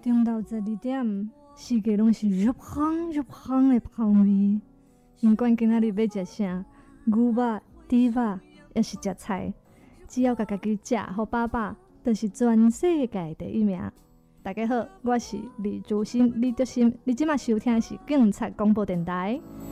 中昼12点，四界拢是入香入香的香味。不管今仔日要食啥，牛肉、猪肉，还是食菜，只要家己食好饱饱，就是全世界第一名。大家好，我是李竹心李德心，你即马收听的是警察广播电台。